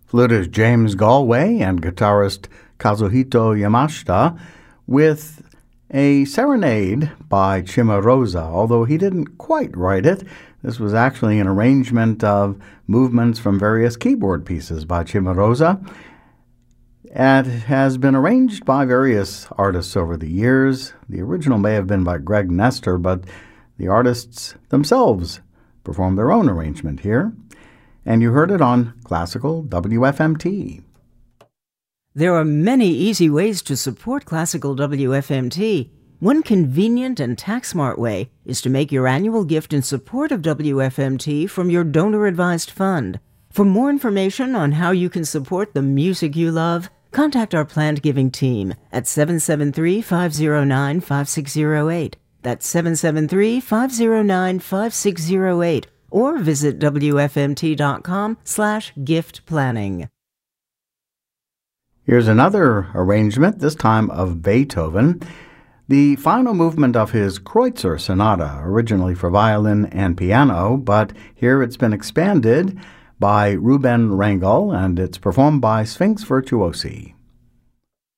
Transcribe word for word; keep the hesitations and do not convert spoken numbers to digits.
flutist James Galway and guitarist Kazuhito Yamashita with a serenade by Cimarosa, although he didn't quite write it. This was actually an arrangement of movements from various keyboard pieces by Cimarosa. It has been arranged by various artists over the years. The original may have been by Greg Nestor, but the artists themselves performed their own arrangement here. And you heard it on Classical W F M T. There are many easy ways to support Classical W F M T. One convenient and tax-smart way is to make your annual gift in support of W F M T from your donor-advised fund. For more information on how you can support the music you love, contact our planned giving team at seven seven three, five zero nine, five six zero eight. That's seven seven three, five zero nine, five six zero eight. Or visit W F M T dot com slash gift planning. Here's another arrangement, this time of Beethoven. The final movement of his Kreutzer Sonata, originally for violin and piano, but here it's been expanded by Ruben Rangel, and it's performed by Sphinx Virtuosi.